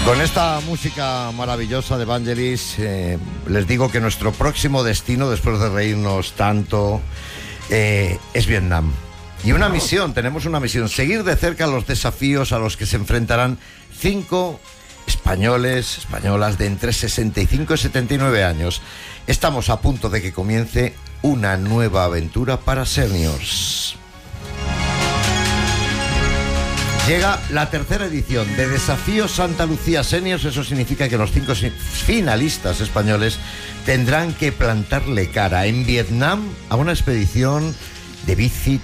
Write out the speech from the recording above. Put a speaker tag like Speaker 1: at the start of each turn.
Speaker 1: Con esta música maravillosa de Vangelis, les digo que nuestro próximo destino, después de reírnos tanto, es Vietnam. Y una misión, tenemos una misión, seguir de cerca los desafíos a los que se enfrentarán 5 españoles, españolas de entre 65 y 79 años. Estamos a punto de que comience una nueva aventura para seniors. Llega la tercera edición de Desafío Santa Lucía Seniors. Eso significa que los 5 finalistas españoles tendrán que plantarle cara en Vietnam a una expedición de bici